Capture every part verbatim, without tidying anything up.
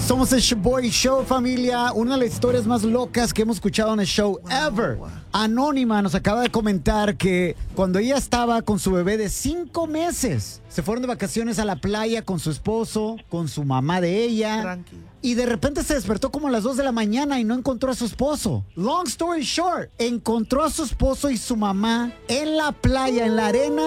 Somos el Shoboy Show, familia. Una de las historias más locas que hemos escuchado en el show ever. Anónima nos acaba de comentar que cuando ella estaba con su bebé de cinco meses, se fueron de vacaciones a la playa con su esposo, con su mamá de ella. Tranqui. Y de repente se despertó como a las dos de la mañana y no encontró a su esposo. Long story short, encontró a su esposo y su mamá en la playa, en la arena,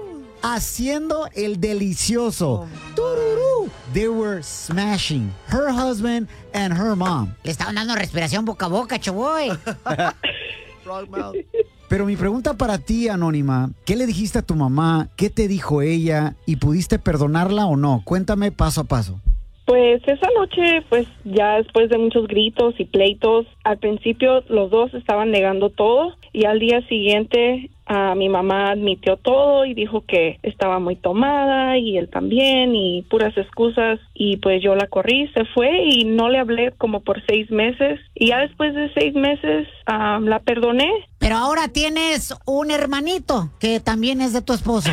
haciendo el delicioso. Tururú. They were smashing. Her husband and her mom. Le estaban dando respiración boca a boca, Choboy. Frog mouth. Pero mi pregunta para ti, Anónima, ¿qué le dijiste a tu mamá? ¿Qué te dijo ella? ¿Y pudiste perdonarla o no? Cuéntame paso a paso. Pues esa noche, pues ya después de muchos gritos y pleitos, al principio los dos estaban negando todo y al día siguiente uh, mi mamá admitió todo y dijo que estaba muy tomada y él también y puras excusas y pues yo la corrí, se fue y no le hablé como por seis meses y ya después de seis meses um, la perdoné. Pero ahora tienes un hermanito que también es de tu esposo.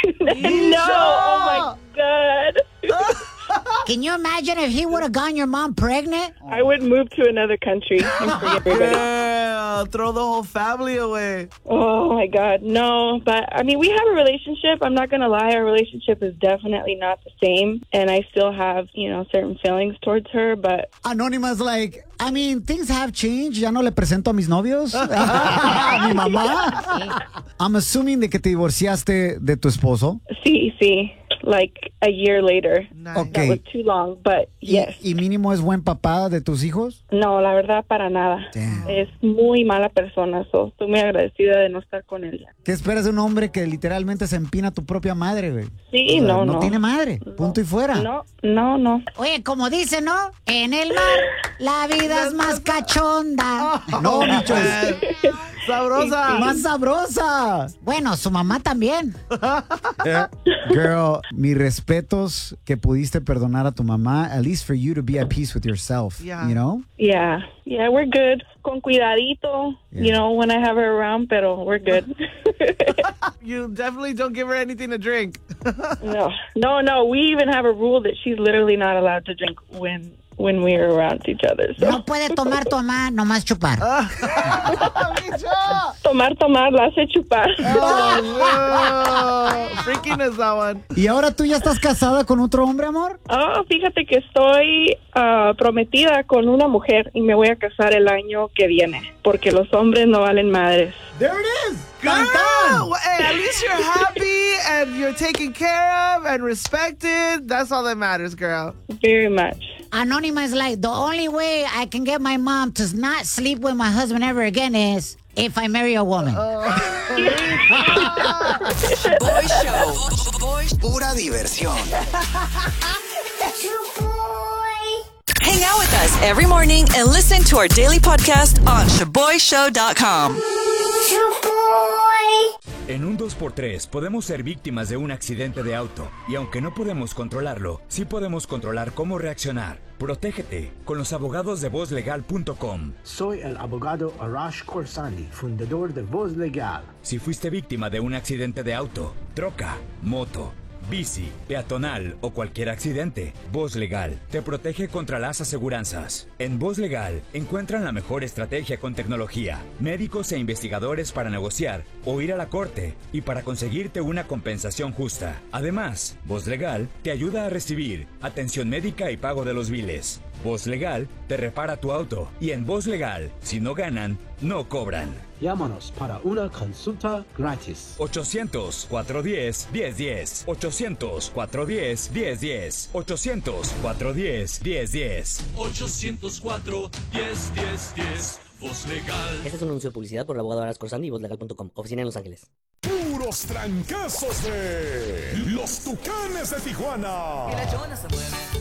No, oh my God. Can you imagine if he would have gotten your mom pregnant? I would move to another country and forget everybody. Yeah, throw the whole family away. Oh my God, no. But I mean, we have a relationship. I'm not going to lie. Our relationship is definitely not the same. And I still have, you know, certain feelings towards her. But Anónima's like, I mean, things have changed. Ya no le presento a mis novios. A mi mamá. I'm assuming de que te divorciaste de tu esposo. sí, sí. Like a year later. Nice. Okay. That was too long, but ¿Y, yes. ¿Y mínimo es buen papá de tus hijos? No, la verdad, para nada. Damn. Es muy mala persona. So, estoy muy agradecida de no estar con él. ¿Qué esperas de un hombre que literalmente se empina a tu propia madre, güey? Sí, O sea, no, no. no. tiene madre. Punto y fuera. No, no, no. Oye, como dice, ¿no? En el mar la vida es más cachonda. No, Micho, es Sabrosa. más sabrosa. Bueno, su mamá también. Girl, mis respetos que pudiste perdonar a tu mamá, at least for you to be at peace with yourself, Yeah. you know? Yeah, yeah, we're good. Con cuidadito, Yeah. you know, when I have her around, pero we're good. You definitely don't give her anything to drink. no, no, no. We even have a rule that she's literally not allowed to drink when when we are around each other. So. No puede tomar tu mamá, nomás chupar. Tomar, tomar, la hace chupar. Oh, no. Freaking is that one. ¿Y ahora tú ya estás casada con otro hombre, amor? Oh, fíjate que estoy ah, prometida con una mujer y me voy a casar el año que viene, porque los hombres no valen madres. There it is. Girl, Cantán. well, hey, at least you're happy and you're taken care of and respected. That's all that matters, girl. Very much. Anónima is like, the only way I can get my mom to not sleep with my husband ever again is if I marry a woman. Boy Show. Boy, pura diversión. Hang out with us every morning and listen to our daily podcast on shaboy show dot com. En un dos por tres podemos ser víctimas de un accidente de auto y aunque no podemos controlarlo, sí podemos controlar cómo reaccionar. Protégete con los abogados de voz legal punto com. Soy el abogado Arash Korsani, fundador de Voz Legal. Si fuiste víctima de un accidente de auto, troca, moto, bici, peatonal o cualquier accidente, Voz Legal te protege contra las aseguranzas. En Voz Legal encuentran la mejor estrategia con tecnología, médicos e investigadores para negociar o ir a la corte y para conseguirte una compensación justa. Además, Voz Legal te ayuda a recibir atención médica y pago de los biles. Voz Legal te repara tu auto y en Voz Legal, si no ganan, no cobran. Llámanos para una consulta gratis. ochocientos, cuatrocientos diez, diez diez. ochocientos, cuatrocientos diez, diez diez. ochocientos, cuatrocientos diez, diez diez. ochocientos cuatro, diez, diez, diez. Voz Legal. Este es un anuncio de publicidad por el abogado Arash Korsani y voz legal punto com. Oficina en Los Ángeles. Puros tranquezos de los Tucanes de Tijuana.